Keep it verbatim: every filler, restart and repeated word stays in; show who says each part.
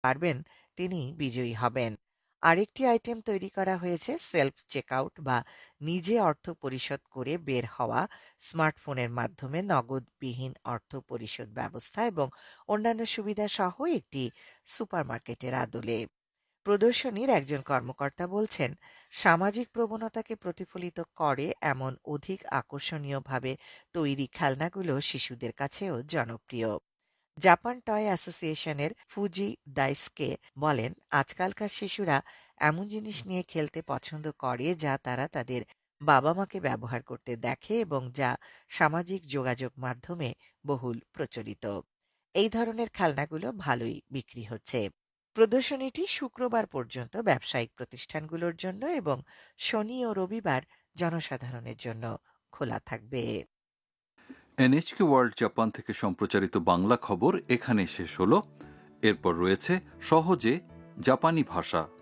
Speaker 1: পারবেন তিনি বিজয়ী হবেন। আরেকটি আইটেম তৈরি করা হয়েছে সেলফ চেকআউট বা নিজে অর্থ পরিশোধ করে বের হওয়া, স্মার্টফোনের মাধ্যমে নগদবিহীন অর্থ পরিশোধ ব্যবস্থা এবং অন্যান্য সুবিধা সহ একটি সুপারমার্কেটের আদলে। প্রদর্শনীর একজন কর্মকর্তা বলছেন, সামাজিক প্রবণতাকে প্রতিফলিত করে এমন অধিক আকর্ষণীয়ভাবে তৈরি খেলনাগুলো শিশুদের কাছেও জনপ্রিয়। জাপান টয় অ্যাসোসিয়েশনের ফুজি দাইসকে বলেন, আজকালকার শিশুরা এমন জিনিস নিয়ে খেলতে পছন্দ করে যা তারা তাদের বাবা মাকে ব্যবহার করতে দেখে এবং যা সামাজিক যোগাযোগ মাধ্যমে বহুল প্রচলিত। এই ধরনের খেলনাগুলো ভালোই বিক্রি হচ্ছে। প্রদর্শনীটি শুক্রবার পর্যন্ত ব্যবসায়িক প্রতিষ্ঠানগুলোর জন্য এবং শনি ও রবিবার জনসাধারণের জন্য খোলা থাকবে।
Speaker 2: এনএইচকে ওয়ার্ল্ড জাপান থেকে সম্প্রচারিত বাংলা খবর এখানে শেষ হলো। এরপর রয়েছে সহজে জাপানি ভাষা।